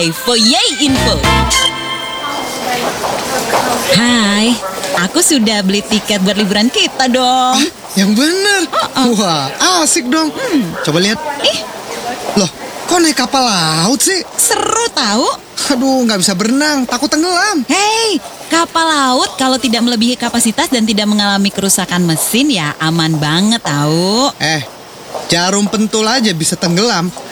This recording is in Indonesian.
by Foyay Info. Hai, aku sudah beli tiket buat liburan kita dong. Yang bener. Wah, asik dong. Coba lihat. Loh, kok naik kapal laut sih? Seru tahu? Aduh, nggak bisa berenang, takut tenggelam. Hei, kapal laut kalau tidak melebihi kapasitas dan tidak mengalami kerusakan mesin ya aman banget tahu. Jarum pentul aja bisa tenggelam.